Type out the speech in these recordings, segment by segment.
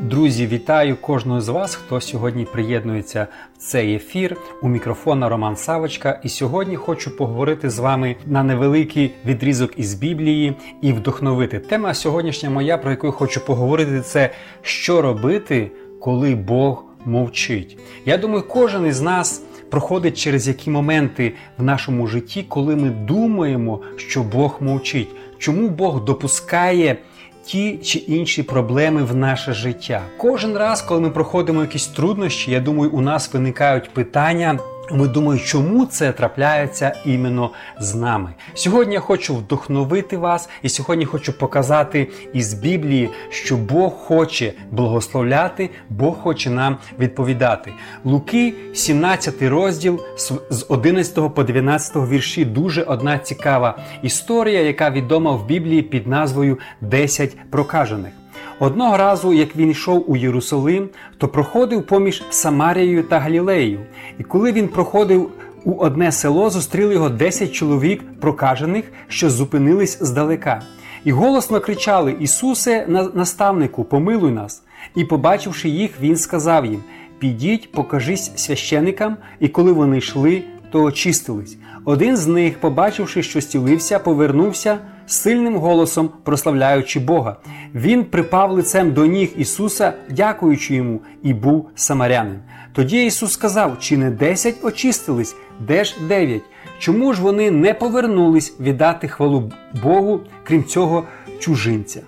Друзі, вітаю кожного з вас, хто сьогодні приєднується в цей ефір. У мікрофона Роман Савочка. І сьогодні хочу поговорити з вами на невеликий відрізок із Біблії і вдохновити. Тема сьогоднішня моя, про яку я хочу поговорити, це «Що робити, коли Бог мовчить?». Я думаю, кожен із нас проходить через які моменти в нашому житті, коли ми думаємо, що Бог мовчить. Чому Бог допускає ті чи інші проблеми в наше життя? Кожен раз, коли ми проходимо якісь труднощі, я думаю, у нас виникають питання. Ми думаємо, чому це трапляється іменно з нами. Сьогодні я хочу вдохновити вас і сьогодні хочу показати із Біблії, що Бог хоче благословляти, Бог хоче нам відповідати. Луки, 17 розділ, з 11 по 12 вірші, дуже одна цікава історія, яка відома в Біблії під назвою «10 прокажених». Одного разу, як він йшов у Єрусалим, то проходив поміж Самарією та Галілеєю. І коли він проходив у одне село, зустріли його 10 чоловік прокажених, що зупинились здалека. І голосно кричали: «Ісусе, наставнику, помилуй нас!» І побачивши їх, він сказав їм: «Підіть, покажись священикам». І коли вони йшли, то очистились. Один з них, побачивши, що зцілився, повернувся сильним голосом, прославляючи Бога. Він припав лицем до ніг Ісуса, дякуючи йому, і був самарянин. Тоді Ісус сказав: «Чи не 10 очистились? Де ж 9? Чому ж вони не повернулись віддати хвалу Богу, крім цього чужинця?»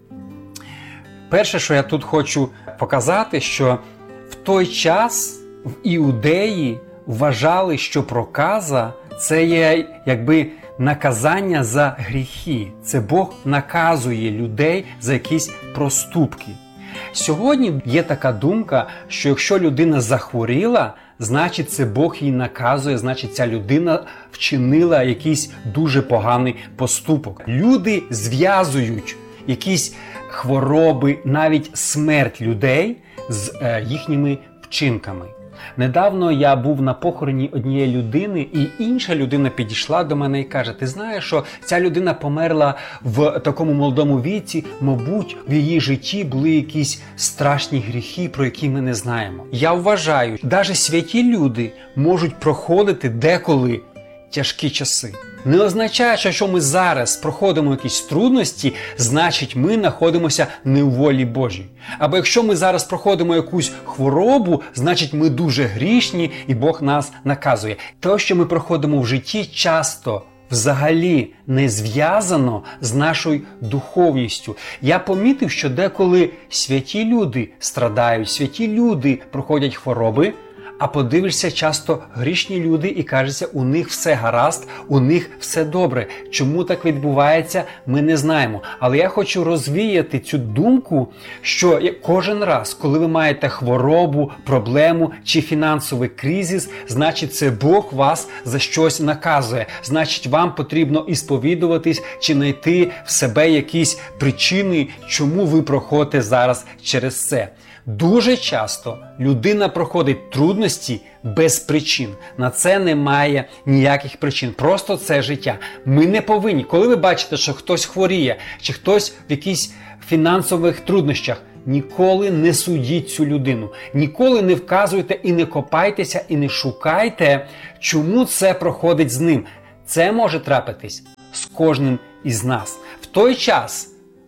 Перше, що я тут хочу показати, що в той час в Іудеї вважали, що проказа – це є якби наказання за гріхи. Це Бог наказує людей за якісь проступки. Сьогодні є така думка, що якщо людина захворіла, значить це Бог їй наказує, значить ця людина вчинила якийсь дуже поганий поступок. Люди зв'язують якісь хвороби, навіть смерть людей з їхніми вчинками. Недавно я був на похороні однієї людини, і інша людина підійшла до мене і каже: «Ти знаєш, що ця людина померла в такому молодому віці, мабуть, в її житті були якісь страшні гріхи, про які ми не знаємо». Я вважаю, навіть святі люди можуть проходити деколи тяжкі часи. Не означає, що якщо ми зараз проходимо якісь трудності, значить ми знаходимося не у волі Божій. Або якщо ми зараз проходимо якусь хворобу, значить ми дуже грішні і Бог нас наказує. Те, що ми проходимо в житті, часто взагалі не зв'язано з нашою духовністю. Я помітив, що деколи святі люди страдають, святі люди проходять хвороби, а подивишся, часто грішні люди і кажеться, у них все гаразд, у них все добре. Чому так відбувається, ми не знаємо. Але я хочу розвіяти цю думку, що кожен раз, коли ви маєте хворобу, проблему чи фінансовий кризис, значить це Бог вас за щось наказує. Значить вам потрібно ісповідуватись чи знайти в себе якісь причини, чому ви проходите зараз через це. Дуже часто людина проходить трудності без причин. На це немає ніяких причин. Просто це життя. Ми не повинні. Коли ви бачите, що хтось хворіє, чи хтось в якихось фінансових труднощах, ніколи не судіть цю людину. Ніколи не вказуйте і не копайтеся, і не шукайте, чому це проходить з ним. Це може трапитись з кожним із нас. В той час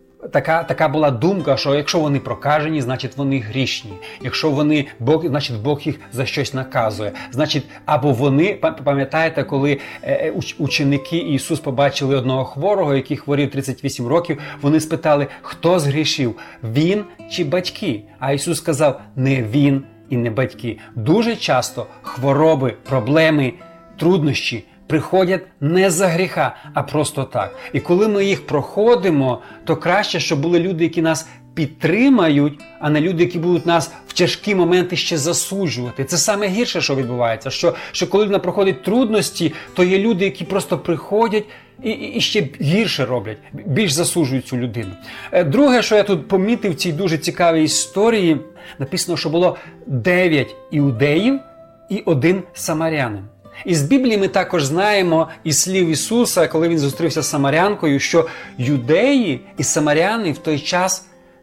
така була думка, що якщо вони прокажені, значить вони грішні. Якщо вони, значить Бог їх за щось наказує. Значить, або вони, пам'ятаєте, коли ученики Ісус побачили одного хворого, який хворів 38 років, вони спитали, хто згрішив, він чи батьки? А Ісус сказав, не він і не батьки. Дуже часто хвороби, проблеми, труднощі приходять не за гріха, а просто так. І коли ми їх проходимо, то краще, щоб були люди, які нас підтримають, а не люди, які будуть нас в тяжкі моменти ще засуджувати. Це саме гірше, що відбувається. Що коли людина проходить трудності, то є люди, які просто приходять і ще гірше роблять, більш засуджують цю людину. Друге, що я тут помітив в цій дуже цікавій історії, написано, що було 9 іудеїв і 1 самарянин. Із Біблії ми також знаємо із слів Ісуса, коли Він зустрівся з самарянкою, що юдеї і самаряни в той час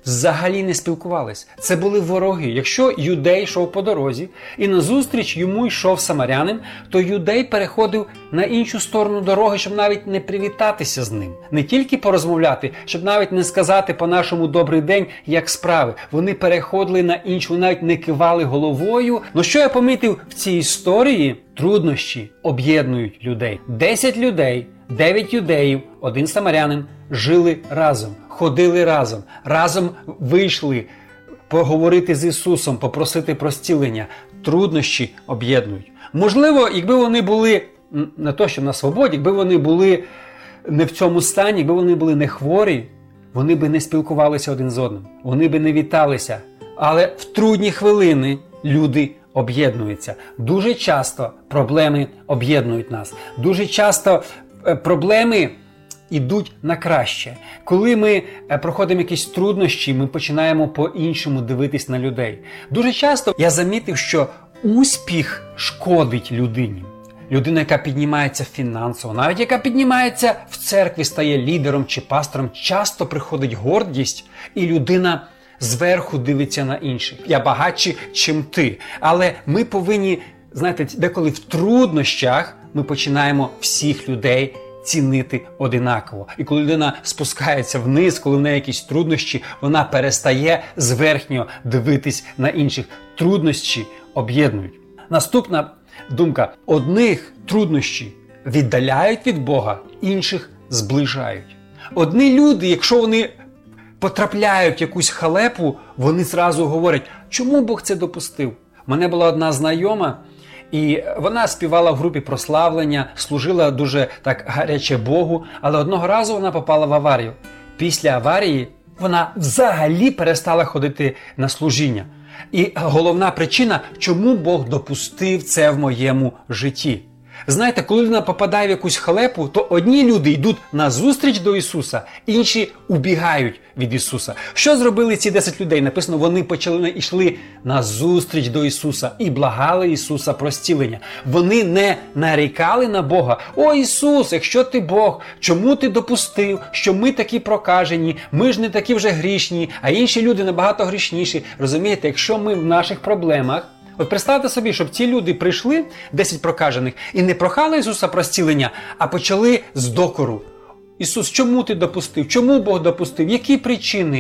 взагалі не спілкувались. Це були вороги. Якщо юдей йшов по дорозі і назустріч йому йшов самарянин, то юдей переходив на іншу сторону дороги, щоб навіть не привітатися з ним. Не тільки порозмовляти, щоб навіть не сказати по-нашому «добрий день», як справи. Вони переходили на іншу, навіть не кивали головою. Ну що я помітив в цій історії? Труднощі об'єднують людей. 10 людей, 9 юдеїв, 1 самарянин жили разом, ходили разом, разом вийшли поговорити з Ісусом, попросити про зцілення. Труднощі об'єднують. Можливо, якби вони були не то, що на свободі, якби вони були не в цьому стані, якби вони були не хворі, вони би не спілкувалися один з одним, вони би не віталися. Але в трудні хвилини люди об'єднуються. Дуже часто проблеми об'єднують нас. Дуже часто проблеми йдуть на краще. Коли ми проходимо якісь труднощі, ми починаємо по-іншому дивитись на людей. Дуже часто я замітив, що успіх шкодить людині. Людина, яка піднімається фінансово, навіть яка піднімається в церкві, стає лідером чи пастором, часто приходить гордість, і людина зверху дивиться на інших. Я багатший, чим ти. Але ми повинні, знаєте, деколи в труднощах ми починаємо всіх людей цінити одинаково. І коли людина спускається вниз, коли в неї якісь труднощі, вона перестає зверхньо дивитись на інших. Труднощі об'єднують. Наступна думка. Одних труднощі віддаляють від Бога, інших зближають. Одні люди, якщо вони потрапляють в якусь халепу, вони зразу говорять, чому Бог це допустив? У мене була одна знайома, і вона співала в групі прославлення, служила дуже так гаряче Богу, але одного разу вона попала в аварію. Після аварії вона взагалі перестала ходити на служіння. І головна причина, чому Бог допустив це в моєму житті. Знаєте, коли людина попадає в якусь халепу, то одні люди йдуть на зустріч до Ісуса, інші убігають від Ісуса. Що зробили ці 10 людей? Написано, вони йшли на зустріч до Ісуса і благали Ісуса про зцілення. Вони не нарікали на Бога. О, Ісус, якщо ти Бог, чому ти допустив, що ми такі прокажені, ми ж не такі вже грішні, а інші люди набагато грішніші. Розумієте, якщо ми в наших проблемах, от представте собі, щоб ці люди прийшли, 10 прокажених, і не прохали Ісуса про зцілення, а почали з докору. Ісус, чому ти допустив? Чому Бог допустив? Які причини?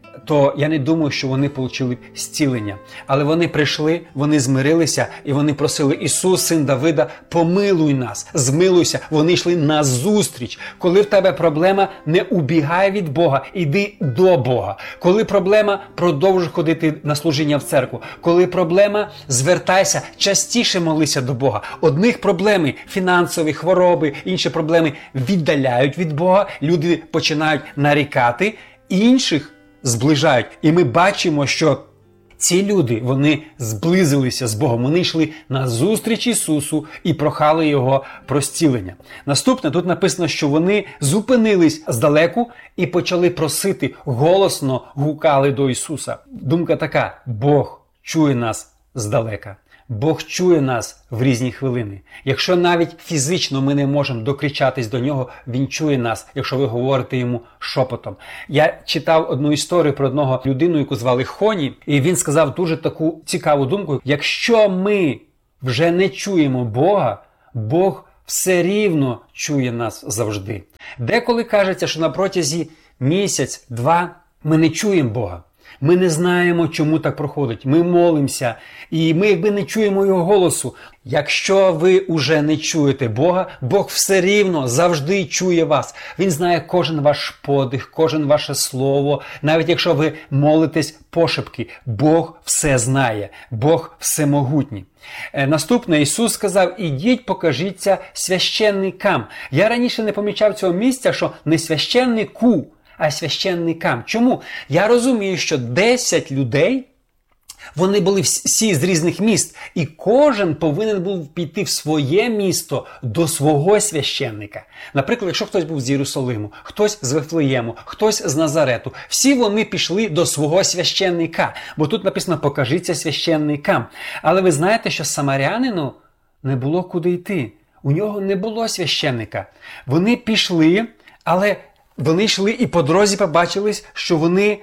То я не думаю, що вони отримали зцілення. Але вони прийшли, вони змирилися і вони просили, Ісус, Син Давида, помилуй нас, змилуйся. Вони йшли на зустріч. Коли в тебе проблема, не убігай від Бога, іди до Бога. Коли проблема, продовжуй ходити на служіння в церкву. Коли проблема, звертайся, частіше молися до Бога. Одних проблеми, фінансові, хвороби, інші проблеми віддаляють від Бога, люди починають нарікати, інших зближають. І ми бачимо, що ці люди, вони зблизилися з Богом. Вони йшли на зустріч Ісусу і прохали Його про зцілення. Наступне, тут написано, що вони зупинились здалеку і почали просити, голосно гукали до Ісуса. Думка така, Бог чує нас здалека. Бог чує нас в різні хвилини. Якщо навіть фізично ми не можемо докричатись до Нього, Він чує нас, якщо ви говорите Йому шепотом. Я читав одну історію про одного людину, яку звали Хоні, і він сказав дуже таку цікаву думку. Якщо ми вже не чуємо Бога, Бог все рівно чує нас завжди. Деколи кажеться, що на протязі місяць-два ми не чуємо Бога. Ми не знаємо, чому так проходить. Ми молимося, і ми якби не чуємо Його голосу. Якщо ви уже не чуєте Бога, Бог все рівно завжди чує вас. Він знає кожен ваш подих, кожен ваше слово. Навіть якщо ви молитесь пошепки, Бог все знає. Бог всемогутній. Наступне, Ісус сказав, ідіть, покажіться священникам. Я раніше не помічав цього місця, що не священнику, а священникам. Чому? Я розумію, що 10 людей, вони були всі з різних міст, і кожен повинен був піти в своє місто до свого священника. Наприклад, якщо хтось був з Єрусалиму, хтось з Вифлеєму, хтось з Назарету, всі вони пішли до свого священника, бо тут написано «покажіться священникам». Але ви знаєте, що самарянину не було куди йти, у нього не було священника. Вони пішли, але вони йшли і по дорозі побачились, що вони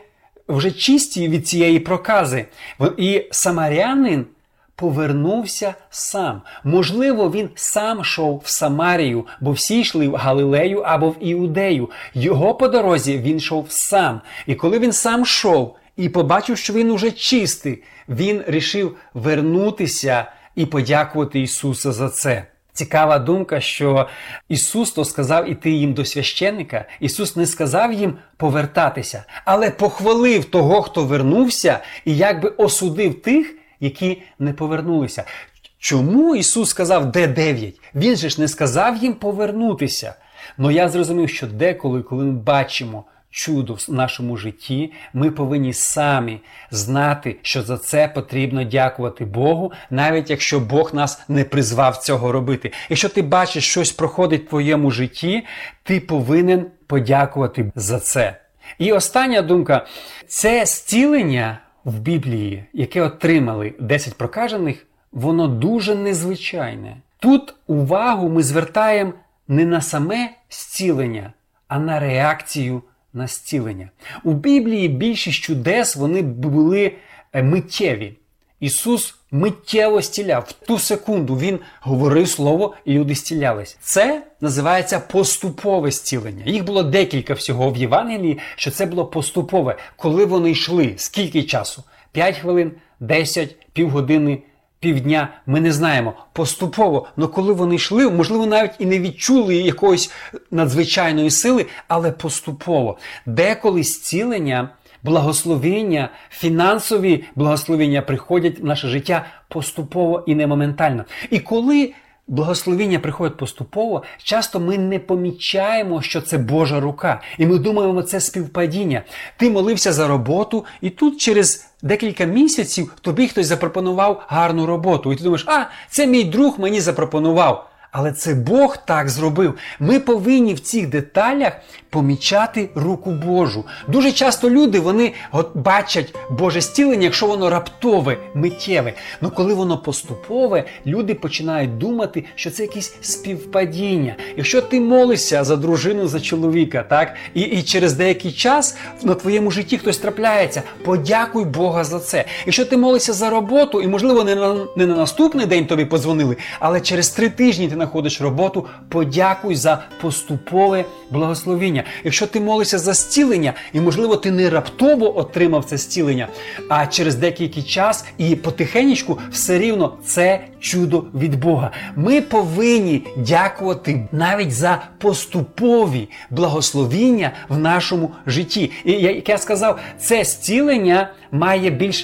вже чисті від цієї прокази. І самарянин повернувся сам. Можливо, він сам йшов в Самарію, бо всі йшли в Галилею або в Іудею. Його по дорозі він йшов сам. І коли він сам йшов і побачив, що він уже чистий, він рішив вернутися і подякувати Ісусу за це. Цікава думка, що Ісус то сказав іти їм до священника. Ісус не сказав їм повертатися, але похвалив того, хто вернувся, і якби осудив тих, які не повернулися. Чому Ісус сказав, де 9? Він же ж не сказав їм повернутися. Но я зрозумів, що деколи, коли ми бачимо чудо в нашому житті, ми повинні самі знати, що за це потрібно дякувати Богу, навіть якщо Бог нас не призвав цього робити. Якщо ти бачиш, щось проходить в твоєму житті, ти повинен подякувати за це. І остання думка. Це зцілення в Біблії, яке отримали 10 прокажених, воно дуже незвичайне. Тут увагу ми звертаємо не на саме зцілення, а на реакцію на зцілення. У Біблії більшість чудес, вони були миттєві. Ісус миттєво зціляв. В ту секунду Він говорив слово, і люди зцілялись. Це називається поступове зцілення. Їх було декілька всього в Євангелії, що це було поступове. Коли вони йшли, скільки часу? 5 хвилин, 10, півгодини, півдня, ми не знаємо. Поступово. Но коли вони йшли, можливо, навіть і не відчули якоїсь надзвичайної сили, але поступово. Деколи зцілення, благословення, фінансові благословення приходять в наше життя поступово і не моментально. І коли благословення приходить поступово, часто ми не помічаємо, що це Божа рука. І ми думаємо, це співпадіння. Ти молився за роботу, і тут через декілька місяців тобі хтось запропонував гарну роботу. І ти думаєш, це мій друг мені запропонував. Але це Бог так зробив. Ми повинні в цих деталях помічати руку Божу. Дуже часто люди, вони бачать Боже зцілення, якщо воно раптове, миттєве. Но коли воно поступове, люди починають думати, що це якесь співпадіння. Якщо ти молишся за дружину, за чоловіка, так, і через деякий час на твоєму житті хтось трапляється, подякуй Бога за це. Якщо ти молишся за роботу, і можливо не на наступний день тобі подзвонили, але через 3 тижні ти знаходиш роботу, подякуй за поступове благословіння. Якщо ти молишся за зцілення, і можливо ти не раптово отримав це зцілення, а через деякий час і потихенечку, все рівно це чудо від Бога. Ми повинні дякувати навіть за поступові благословіння в нашому житті. І як я сказав, це зцілення має більш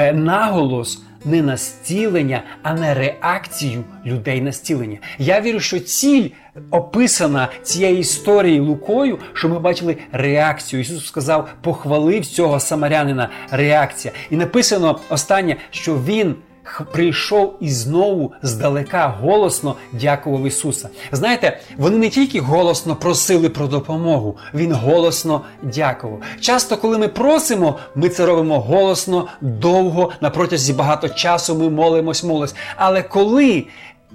наголос не на зцілення, а на реакцію людей на зцілення. Я вірю, що ціль описана цією історією Лукою, що ми бачили реакцію. Ісус сказав, похвалив цього самарянина, реакція. І написано останнє, що Він прийшов і знову здалека голосно дякував Ісуса. Знаєте, вони не тільки голосно просили про допомогу, Він голосно дякував. Часто, коли ми просимо, ми це робимо голосно, довго, на протязі багато часу ми молимось. Але коли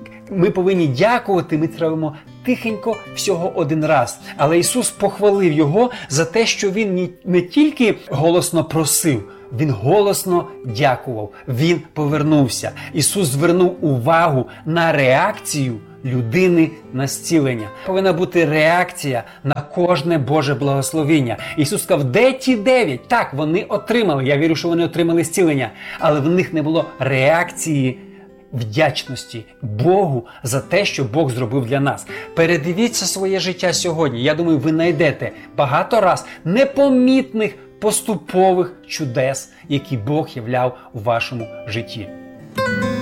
ми повинні дякувати, ми це робимо тихенько всього один раз. Але Ісус похвалив Його за те, що Він не тільки голосно просив, Він голосно дякував, Він повернувся. Ісус звернув увагу на реакцію людини на зцілення. Повинна бути реакція на кожне Боже благословіння. Ісус сказав, де ті 9? Так, вони отримали. Я вірю, що вони отримали зцілення. Але в них не було реакції вдячності Богу за те, що Бог зробив для нас. Передивіться своє життя сьогодні. Я думаю, ви знайдете багато раз непомітних поступових чудес, які Бог являв у вашому житті.